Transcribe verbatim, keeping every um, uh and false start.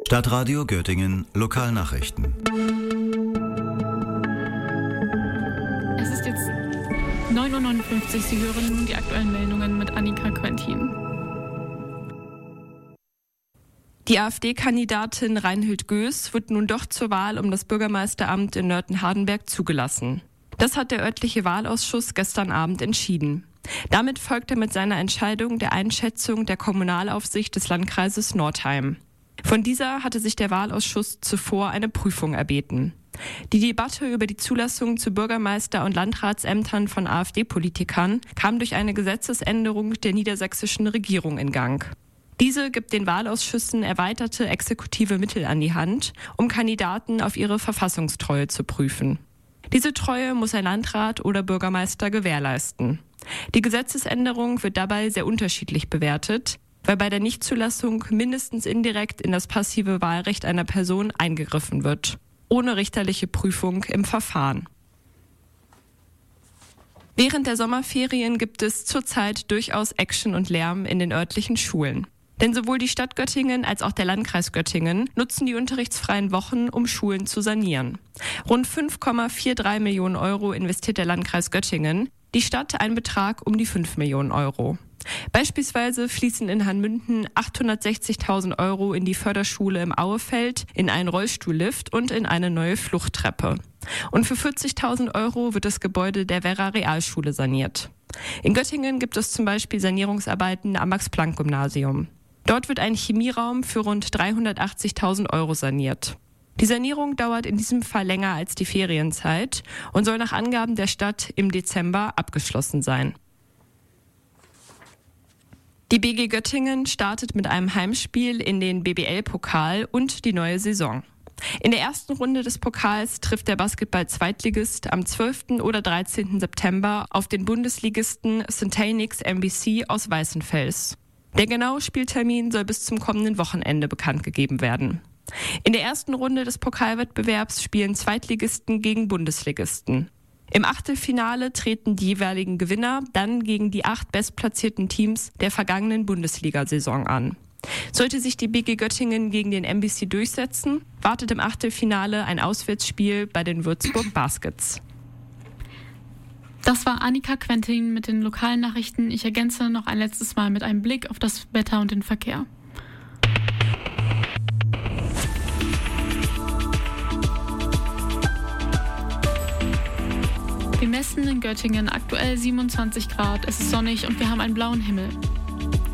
Stadtradio Göttingen Lokalnachrichten. Es ist jetzt neun Uhr neunundfünfzig. Sie hören nun die aktuellen Meldungen mit Annika Quentin. Die AfD-Kandidatin Reinhild Göß wird nun doch zur Wahl um das Bürgermeisteramt in Nörten-Hardenberg zugelassen. Das hat der örtliche Wahlausschuss gestern Abend entschieden. Damit folgt er mit seiner Entscheidung der Einschätzung der Kommunalaufsicht des Landkreises Nordheim. Von dieser hatte sich der Wahlausschuss zuvor eine Prüfung erbeten. Die Debatte über die Zulassung zu Bürgermeister- und Landratsämtern von AfD-Politikern kam durch eine Gesetzesänderung der niedersächsischen Regierung in Gang. Diese gibt den Wahlausschüssen erweiterte exekutive Mittel an die Hand, um Kandidaten auf ihre Verfassungstreue zu prüfen. Diese Treue muss ein Landrat oder Bürgermeister gewährleisten. Die Gesetzesänderung wird dabei sehr unterschiedlich bewertet, weil bei der Nichtzulassung mindestens indirekt in das passive Wahlrecht einer Person eingegriffen wird, ohne richterliche Prüfung im Verfahren. Während der Sommerferien gibt es zurzeit durchaus Action und Lärm in den örtlichen Schulen. Denn sowohl die Stadt Göttingen als auch der Landkreis Göttingen nutzen die unterrichtsfreien Wochen, um Schulen zu sanieren. Rund fünf Komma dreiundvierzig Millionen Euro investiert der Landkreis Göttingen, die Stadt einen Betrag um die fünf Millionen Euro. Beispielsweise fließen in Hanmünden achthundertsechzigtausend Euro in die Förderschule im Auefeld, in einen Rollstuhllift und in eine neue Fluchttreppe. Und für vierzigtausend Euro wird das Gebäude der Werra Realschule saniert. In Göttingen gibt es zum Beispiel Sanierungsarbeiten am Max-Planck-Gymnasium. Dort wird ein Chemieraum für rund dreihundertachtzigtausend Euro saniert. Die Sanierung dauert in diesem Fall länger als die Ferienzeit und soll nach Angaben der Stadt im Dezember abgeschlossen sein. Die B G Göttingen startet mit einem Heimspiel in den B B L-Pokal und die neue Saison. In der ersten Runde des Pokals trifft der Basketball-Zweitligist am zwölften oder dreizehnten September auf den Bundesligisten Syntanix M B C aus Weißenfels. Der genaue Spieltermin soll bis zum kommenden Wochenende bekannt gegeben werden. In der ersten Runde des Pokalwettbewerbs spielen Zweitligisten gegen Bundesligisten. Im Achtelfinale treten die jeweiligen Gewinner dann gegen die acht bestplatzierten Teams der vergangenen Bundesliga-Saison an. Sollte sich die B G Göttingen gegen den M B C durchsetzen, wartet im Achtelfinale ein Auswärtsspiel bei den Würzburg Baskets. Das war Annika Quentin mit den lokalen Nachrichten. Ich ergänze noch ein letztes Mal mit einem Blick auf das Wetter und den Verkehr. Wir messen in Göttingen aktuell siebenundzwanzig Grad, es ist sonnig und wir haben einen blauen Himmel.